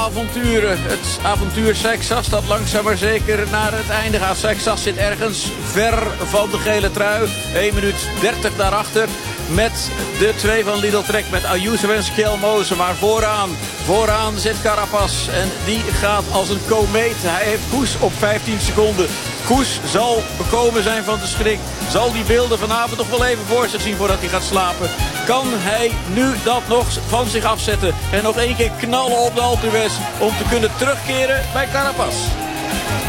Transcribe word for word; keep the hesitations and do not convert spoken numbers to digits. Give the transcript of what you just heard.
avonturen. Het avontuur Seixas dat langzaam maar zeker naar het einde gaat. Seixas zit ergens ver van de gele trui. één minuut dertig daarachter. Met de twee van Lidl Trek. Met Ayuso en Skjelmose. Maar vooraan, vooraan zit Carapaz. En die gaat als een komeet. Hij heeft Koes op vijftien seconden. Koes zal bekomen zijn van de schrik. Zal die beelden vanavond nog wel even voor zich zien voordat hij gaat slapen. Kan hij nu dat nog van zich afzetten. En nog één keer knallen op de Alpe d'Huez om te kunnen terugkeren bij Carapaz.